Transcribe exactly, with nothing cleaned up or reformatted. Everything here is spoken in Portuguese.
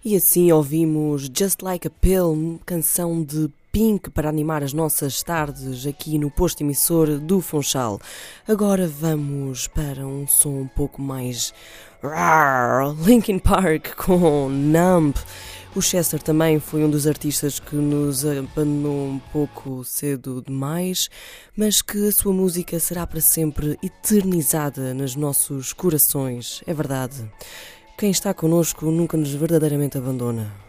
E assim ouvimos Just Like a Pill, canção de Pink para animar as nossas tardes aqui no posto emissor do Funchal. Agora vamos para um som um pouco mais rar, Linkin Park com Numb. O Chester também foi um dos artistas que nos abandonou um pouco cedo demais, mas que a sua música será para sempre eternizada nos nossos corações, é verdade. Quem está connosco nunca nos verdadeiramente abandona.